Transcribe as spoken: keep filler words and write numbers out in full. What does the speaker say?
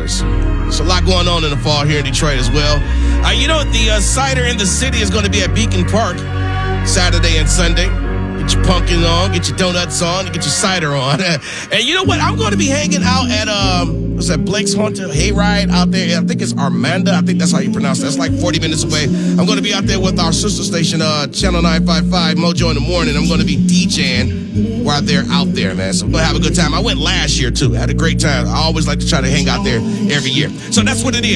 dollars. There's a lot going on in the fall here in Detroit as well. Uh, you know, the uh, cider in the city is going to be at Beacon Park Saturday and Sunday. Get your pumpkin on, get your donuts on, get your cider on. And you know what? I'm going to be hanging out at, um, what's that, Blake's Haunted Hayride out there. I think it's Armanda. I think that's how you pronounce it. That's like forty minutes away. I'm going to be out there with our sister station, uh, Channel nine five five, Mojo in the Morning. I'm going to be DJing while they're out there, man. So I'm going to have a good time. I went last year, too. I had a great time. I always like to try to hang out there every year. So that's what it is.